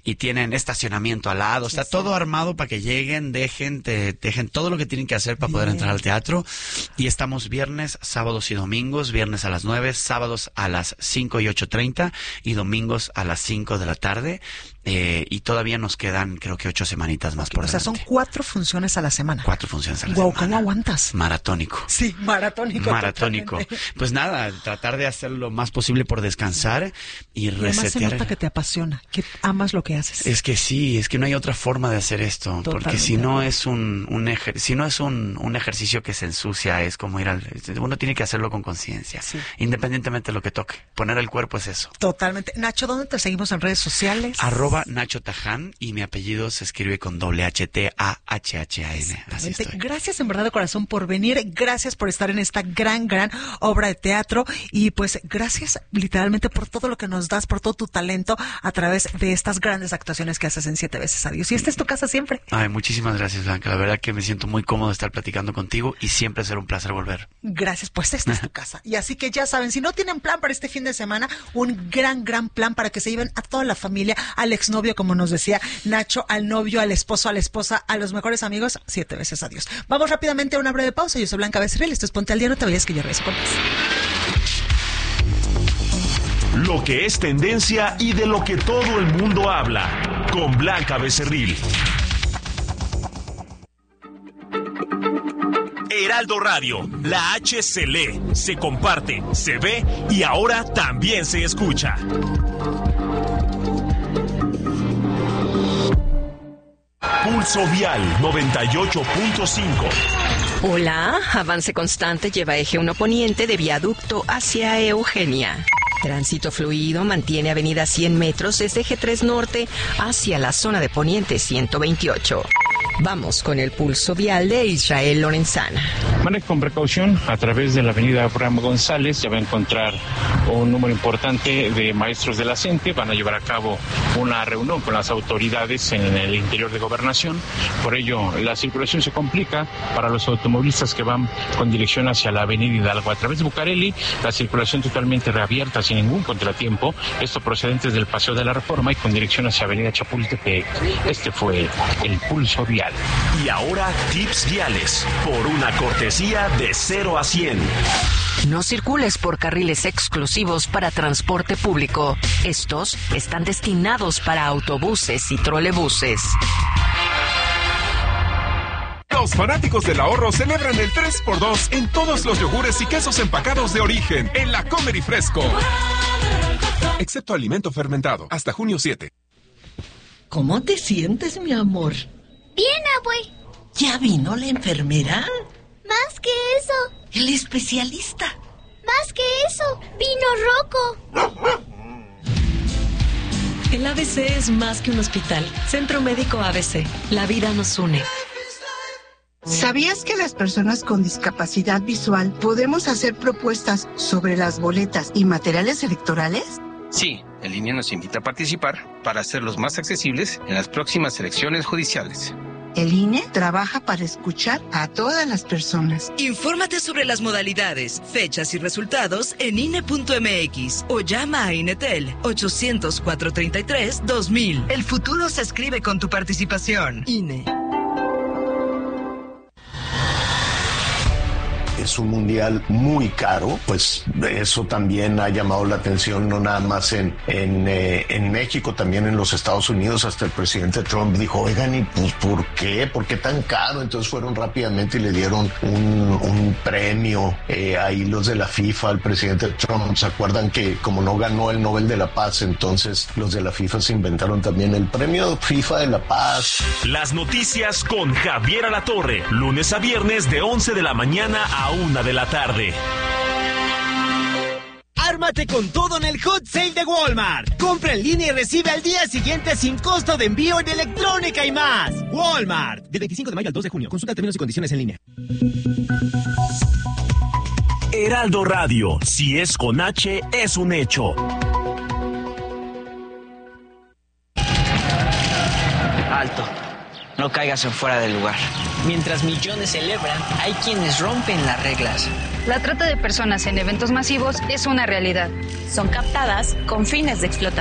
y tienen estacionamiento al lado. Está todo armado para que lleguen, dejen todo lo que tienen que hacer para poder entrar al teatro. Y estamos viernes, sábados y domingos, viernes a las 9, sábados a las 5 y 8:30 y domingos a las 5 de la tarde. Y todavía nos quedan, creo que 8 semanitas más por delante. O sea, son 4 funciones a la semana. 4 funciones a la semana. ¿Cómo aguantas? Maratónico. Sí, maratónico. Totalmente. Pues nada, tratar de hacer lo más posible por descansar y resetear. Además se nota que te apasiona, que amas lo que haces. Es que sí, es que no hay otra forma de hacer esto. Totalmente. Porque si no es un ejercicio que se ensucia, es como uno tiene que hacerlo con conciencia. Sí. Independientemente de lo que toque. Poner el cuerpo es eso. Totalmente. Nacho, ¿dónde te seguimos en redes sociales? Nacho Taján, y mi apellido se escribe con HTAHHAN. Así estoy. Gracias en verdad de corazón por venir, gracias por estar en esta gran obra de teatro, y pues gracias literalmente por todo lo que nos das, por todo tu talento a través de estas grandes actuaciones que haces en 7 veces Adiós. Y esta es tu casa siempre. Ay, muchísimas gracias, Blanca. La verdad que me siento muy cómodo de estar platicando contigo y siempre será un placer volver. Gracias, pues esta es tu casa. Y así que ya saben, si no tienen plan para este fin de semana, un gran plan para que se lleven a toda la familia, al exnovio, como nos decía Nacho, al novio, al esposo, a la esposa, a los mejores amigos, 7 veces Adiós. Vamos rápidamente a una breve pausa. Yo soy Blanca Becerril, esto es Ponte al Día, no te vayas que yo regreso con más. Lo que es tendencia y de lo que todo el mundo habla, con Blanca Becerril. Heraldo Radio, la H se lee, se comparte, se ve y ahora también se escucha. Pulso Vial 98.5. Hola, avance constante lleva eje 1 poniente de viaducto hacia Eugenia. Tránsito fluido mantiene avenida 100 metros desde eje 3 norte hacia la zona de poniente 128. Vamos con el pulso vial de Israel Lorenzana. Maneje con precaución a través de la avenida Abraham González. Ya va a encontrar un número importante de maestros de la CENTE. Van a llevar a cabo una reunión con las autoridades en el interior de Gobernación. Por ello, la circulación se complica para los automovilistas que van con dirección hacia la avenida Hidalgo. A través de Bucareli, la circulación totalmente reabierta sin ningún contratiempo. Esto procedentes del Paseo de la Reforma y con dirección hacia avenida Chapultepec. Este fue el pulso vial. Y ahora tips viales por una cortesía de 0 a 100. No circules por carriles exclusivos para transporte público. Estos están destinados para autobuses y trolebuses. Los fanáticos del ahorro celebran el 3x2 en todos los yogures y quesos empacados de origen en la Comer y Fresco. Excepto alimento fermentado, hasta junio 7. ¿Cómo te sientes, mi amor? Bien, abue. ¿Ya vino la enfermera? Más que eso. El especialista. Más que eso. Vino Rocco. El ABC es más que un hospital. Centro Médico ABC. La vida nos une. ¿Sabías que las personas con discapacidad visual podemos hacer propuestas sobre las boletas y materiales electorales? Sí, el INE nos invita a participar para hacerlos más accesibles en las próximas elecciones judiciales. El INE trabaja para escuchar a todas las personas. Infórmate sobre las modalidades, fechas y resultados en INE.mx o llama a INETEL 800-433-2000. El futuro se escribe con tu participación. INE. Es un mundial muy caro, pues eso también ha llamado la atención, no nada más en México, también en los Estados Unidos. Hasta el presidente Trump dijo, oigan, ¿y pues por qué? ¿Por qué tan caro? Entonces fueron rápidamente y le dieron un premio ahí los de la FIFA al presidente Trump. ¿Se acuerdan que como no ganó el Nobel de la Paz, entonces los de la FIFA se inventaron también el premio FIFA de la Paz? Las noticias con Javier Alatorre, lunes a viernes de 11 de la mañana a 1 de la tarde. Ármate con todo en el Hot Sale de Walmart. Compra en línea y recibe al día siguiente sin costo de envío en electrónica y más. Walmart. Del 25 de mayo al 2 de junio. Consulta términos y condiciones en línea. Heraldo Radio. Si es con H, es un hecho. Alto. No caigas en fuera del lugar. Mientras millones celebran, hay quienes rompen las reglas. La trata de personas en eventos masivos es una realidad. Son captadas con fines de explotación.